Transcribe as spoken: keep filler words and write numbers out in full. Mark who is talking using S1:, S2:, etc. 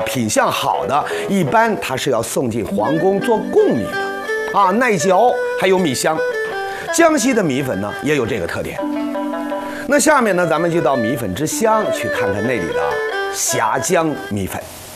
S1: 品相好的，一般它是要送进皇宫做贡米的，啊，耐嚼还有米香。江西的米粉呢也有这个特点。那下面呢，咱们就到米粉之乡去看看那里的峡江米粉。